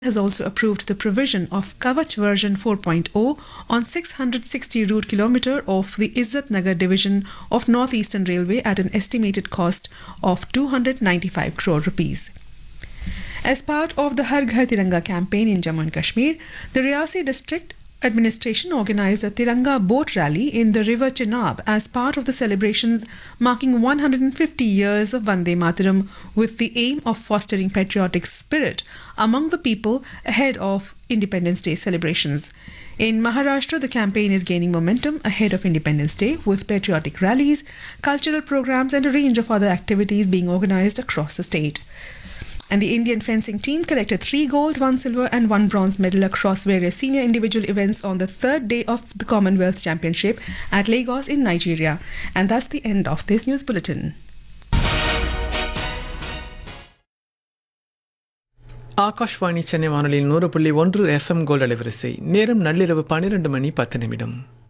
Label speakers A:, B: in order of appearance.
A: has also approved the provision of Kavach version 4.0 on 660 route kilometre of the Izzat Nagar division of North Eastern Railway at an estimated cost of 295 crore rupees. As part of the Har Ghar Tiranga campaign in Jammu and Kashmir, the Riyasi district administration organised a Tiranga boat rally in the river Chenab as part of the celebrations marking 150 years of Vande Mataram, with the aim of fostering patriotic spirit among the people ahead of Independence Day celebrations. In Maharashtra, the campaign is gaining momentum ahead of Independence Day, with patriotic rallies, cultural programs and a range of other activities being organised across the state. And the Indian fencing team collected 3 gold, 1 silver and 1 bronze medal across various senior individual events on the third day of the Commonwealth Championship at Lagos in Nigeria. And that's the end of this news bulletin.
B: Akashvani Chennai வானொலியில் 100.1 FM gold அலைவரிசை. நேரம் நள்ளிரவு 12 மணி 10 நிமிடம்.